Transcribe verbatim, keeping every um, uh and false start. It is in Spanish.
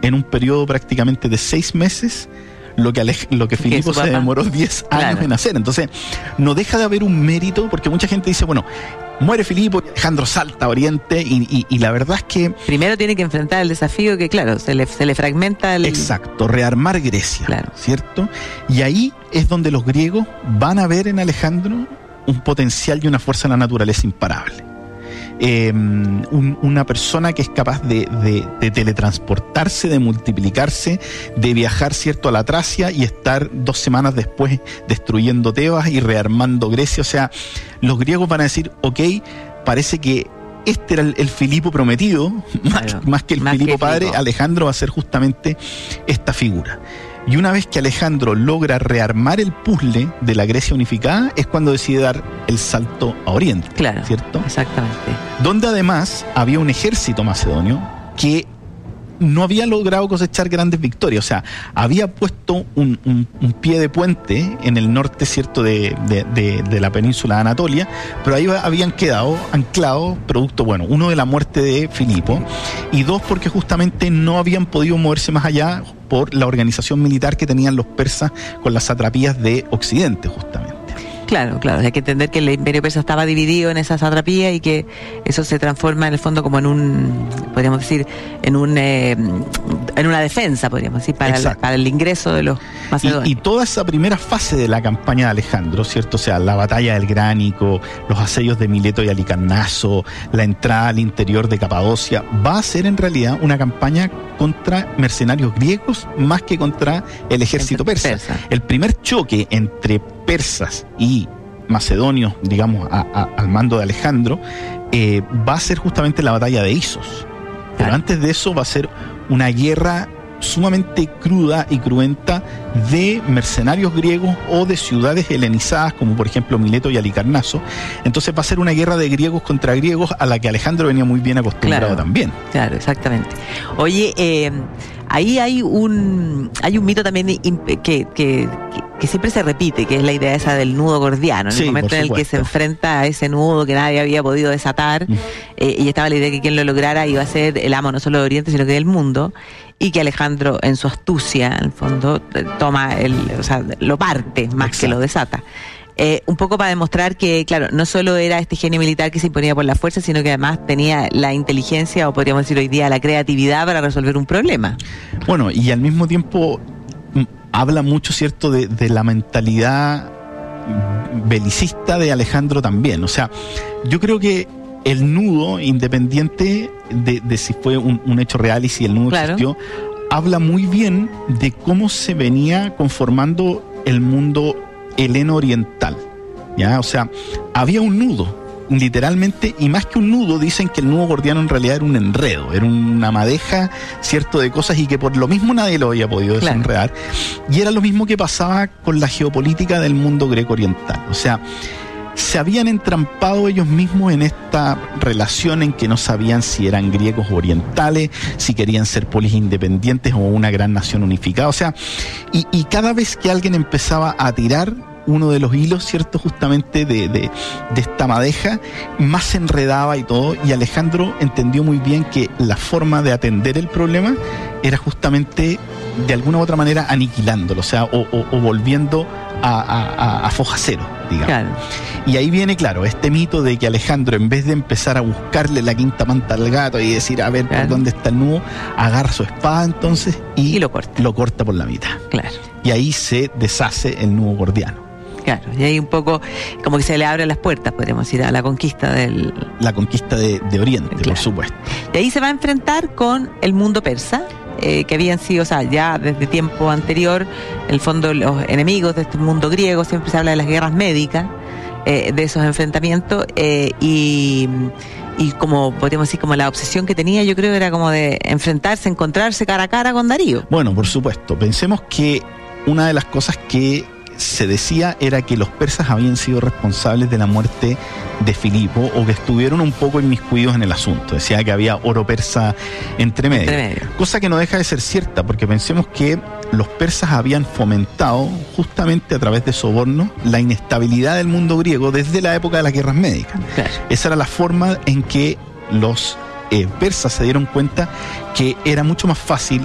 en un periodo prácticamente de seis meses lo que, Alej- lo que Filipo se demoró diez años claro. en hacer. Entonces, no deja de haber un mérito, porque mucha gente dice, bueno, muere Filipo, Alejandro salta a Oriente, y, y, y la verdad es que... Primero tiene que enfrentar el desafío que, claro, se le, se le fragmenta el... Exacto, rearmar Grecia, claro. ¿cierto? Y ahí es donde los griegos van a ver en Alejandro un potencial y una fuerza de la naturaleza imparable. Eh, un, una persona que es capaz de, de, de teletransportarse, de multiplicarse, de viajar, cierto, a la Tracia y estar dos semanas después destruyendo Tebas y rearmando Grecia. O sea, los griegos van a decir, ok, parece que este era el, el Filipo prometido, claro, más, más que el más Filipo que padre, Filipo. Alejandro va a ser justamente esta figura. Y una vez que Alejandro logra rearmar el puzzle de la Grecia unificada, es cuando decide dar el salto a Oriente. Claro, ¿cierto? Exactamente. Donde además había un ejército macedonio que no había logrado cosechar grandes victorias. O sea, había puesto un, un, un pie de puente en el norte, cierto, de, de, de, de la península de Anatolia, pero ahí habían quedado anclados, producto, bueno, uno de la muerte de Filipo, y dos, porque justamente no habían podido moverse más allá por la organización militar que tenían los persas con las satrapías de Occidente, justamente. Claro, claro, hay que entender que el imperio persa estaba dividido en esa satrapía y que eso se transforma en el fondo como en un, podríamos decir, en un eh, en una defensa, podríamos decir, para el, para el ingreso de los macedonios. Y, y toda esa primera fase de la campaña de Alejandro, ¿cierto? O sea, la batalla del Gránico, los asedios de Mileto y Halicarnaso, la entrada al interior de Capadocia, va a ser en realidad una campaña contra mercenarios griegos más que contra el ejército persa. persa. El primer choque entre persas y macedonios, digamos, a, a, al mando de Alejandro, eh, va a ser justamente la batalla de Isos. Pero claro. antes de eso va a ser una guerra sumamente cruda y cruenta de mercenarios griegos o de ciudades helenizadas, como por ejemplo Mileto y Halicarnaso. Entonces va a ser una guerra de griegos contra griegos a la que Alejandro venía muy bien acostumbrado claro, también. Claro, exactamente. Oye, eh, ahí hay un hay un mito también que, que, que, que siempre se repite, que es la idea esa del nudo gordiano, en sí, el momento en el que se enfrenta a ese nudo que nadie había podido desatar, mm. eh, y estaba la idea que quien lo lograra iba a ser el amo no solo de Oriente, sino que del mundo, y que Alejandro, en su astucia, en el fondo, toma el, o sea, lo parte más Exacto. que lo desata. Eh, un poco para demostrar que, claro, no solo era este genio militar que se imponía por la fuerza, sino que además tenía la inteligencia, o podríamos decir hoy día la creatividad para resolver un problema. Bueno, y al mismo tiempo m- habla mucho, ¿cierto?, de, de la mentalidad belicista de Alejandro también. O sea, yo creo que el nudo, independiente de, de si fue un, un hecho real y si el nudo claro. existió, habla muy bien de cómo se venía conformando el mundo heleno oriental, ¿ya? O sea, había un nudo, literalmente, y más que un nudo, dicen que el nudo gordiano en realidad era un enredo, era una madeja, cierto, de cosas, y que por lo mismo nadie lo había podido desenredar. Claro. Y era lo mismo que pasaba con la geopolítica del mundo greco-oriental. O sea, se habían entrampado ellos mismos en esta relación en que no sabían si eran griegos o orientales, si querían ser polis independientes o una gran nación unificada. O sea, y, y cada vez que alguien empezaba a tirar uno de los hilos, ¿cierto?, justamente de, de, de esta madeja, más se enredaba y todo, y Alejandro entendió muy bien que la forma de atender el problema era justamente, de alguna u otra manera, aniquilándolo, o sea, o, o, o volviendo a, a, a foja cero, digamos. Claro. Y ahí viene, claro, este mito de que Alejandro, en vez de empezar a buscarle la quinta manta al gato y decir, a ver, claro, por dónde está el nudo, agarra su espada entonces y, y lo corta. lo corta por la mitad. Claro. Y ahí se deshace el nudo gordiano. Claro, y ahí un poco como que se le abren las puertas, podríamos decir, a la conquista del... La conquista de, de Oriente, claro, por supuesto. Y ahí se va a enfrentar con el mundo persa, eh, que habían sido, o sea, ya desde tiempo anterior, en el fondo los enemigos de este mundo griego, siempre se habla de las guerras médicas, eh, de esos enfrentamientos, eh, y... y como podríamos decir, como la obsesión que tenía, yo creo, era como de enfrentarse, encontrarse cara a cara con Darío. Bueno, por supuesto. Pensemos que una de las cosas que se decía era que los persas habían sido responsables de la muerte de Filipo, o que estuvieron un poco inmiscuidos en el asunto. Decía que había oro persa entre medio, entre medio. Cosa que no deja de ser cierta, porque pensemos que los persas habían fomentado, justamente a través de sobornos, la inestabilidad del mundo griego desde la época de las guerras médicas. Claro. Esa era la forma en que los eh, persas se dieron cuenta que era mucho más fácil